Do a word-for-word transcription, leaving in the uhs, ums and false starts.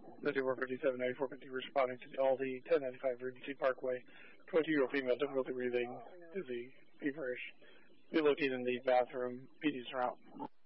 ninety-four fifty-seven, ninety-four fifty responding to the Aldi, ten ninety-five Regency Parkway. twenty-two-year-old female, difficulty breathing, dizzy, feverish. Be located in the bathroom. P Ds are out.